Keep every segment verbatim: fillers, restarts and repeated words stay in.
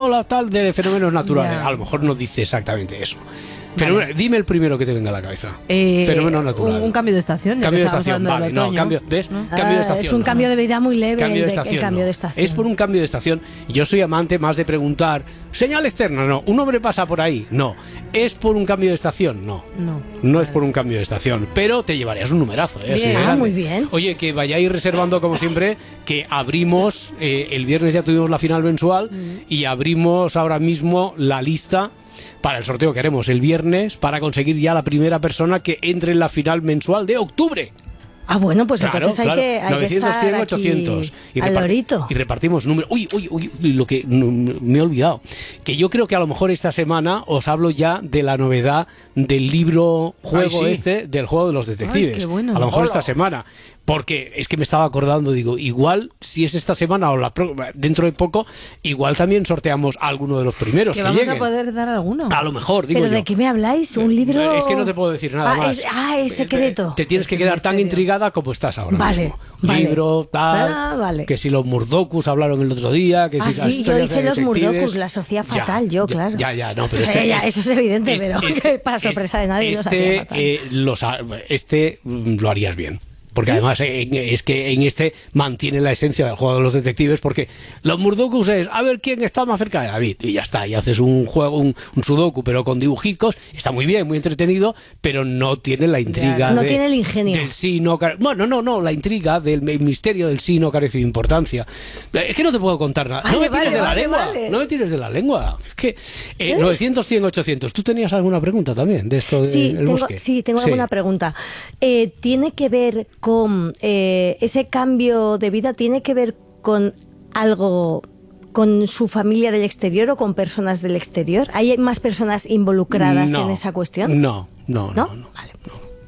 hola, tal, de fenómenos naturales. Ya. A lo mejor no dice exactamente eso. Pero vale. Dime el primero que te venga a la cabeza. Eh, Fenómeno natural. Un, un cambio de estación. Cambio de estación, vale. No, cambio, ¿ves? ¿no? Cambio de estación. Es un no. cambio de vida muy leve. Cambio de el, estación, el cambio no. de estación. Es por un cambio de estación. Yo soy amante más de preguntar, ¿señal externa? No. ¿Un hombre pasa por ahí? No. ¿Es por un cambio de estación? No. No. No es por un cambio de estación. Pero te llevarías un numerazo, ¿eh? Bien, ah, muy bien. Oye, que vayáis reservando como siempre, que abrimos, eh, el viernes ya tuvimos la final mensual mm. y abrimos ahora mismo la lista para el sorteo que haremos el viernes para conseguir ya la primera persona que entre en la final mensual de octubre. Ah, bueno, pues claro, entonces hay claro. que hay novecientos, que cien, estar ochocientos. Y, al lorito. y repartimos números. Uy, uy, uy, uy, lo que no, me he olvidado. Que yo creo que a lo mejor esta semana os hablo ya de la novedad del libro juego Ay, sí. este, del juego de los detectives. Ay, qué bueno. A lo mejor Hola. esta semana. Porque es que me estaba acordando, digo, igual si es esta semana o la pro, dentro de poco, igual también sorteamos a alguno de los primeros que, que vamos lleguen. a poder dar alguno. A lo mejor, digo ¿Pero yo. de qué me habláis? ¿Un libro? Es que no te puedo decir nada ah, más. Es, ah, es secreto. Te, te tienes es que un quedar misterio. tan intrigada como estás ahora vale, mismo. Vale. Libro, tal, ah, vale. que si los Murdokus hablaron el otro día, que ah, si las sí, yo hice de los detectives. Murdokus, la Sofía fatal, ya, yo, ya, claro. Ya, ya, no, pero este... ya, ya, eso es evidente, este, pero este, para sorpresa de nadie este, los hacía fatal. Eh, los, este mm, lo harías bien. Porque además eh, es que en este mantiene la esencia del juego de los detectives, porque los Murdokus es a ver quién está más cerca de David y ya está, y haces un juego, un, un sudoku pero con dibujicos, está muy bien, muy entretenido, pero no tiene la intriga. No de, tiene el ingenio. Del sí, no, bueno, no, no, la intriga del misterio del sí no carece de importancia. Es que no te puedo contar nada. Vale, no me vale, tires de la vale, lengua, vale. no me tires de la lengua. Es que eh, novecientos, cien, ochocientos. ¿Tú tenías alguna pregunta también de esto del sí, tengo, bosque? Sí, tengo sí. alguna pregunta. Eh, ¿Tiene que ver con eh, ese cambio de vida, tiene que ver con algo, con su familia del exterior o con personas del exterior? ¿Hay más personas involucradas no, en esa cuestión? No, no, no. ¿No? no, no vale.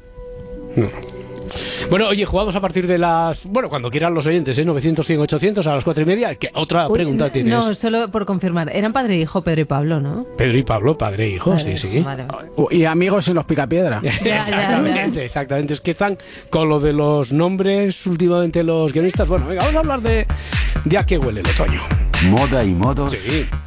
no. Bueno, oye, jugamos a partir de las... Bueno, cuando quieran los oyentes, ¿eh? novecientos, cien, ochocientos a las cuatro y media. ¿Qué otra Uy, pregunta tienes? No, solo por confirmar. Eran padre e hijo, Pedro y Pablo, ¿no? Pedro y Pablo, padre e hijo, Vale, sí, sí. Vale, vale. Y amigos en los Picapiedra. Ya, ya, exactamente, ya. exactamente. Es que están con lo de los nombres últimamente los guionistas. Bueno, venga, vamos a hablar de, de a qué huele el otoño. Moda y modos Sí.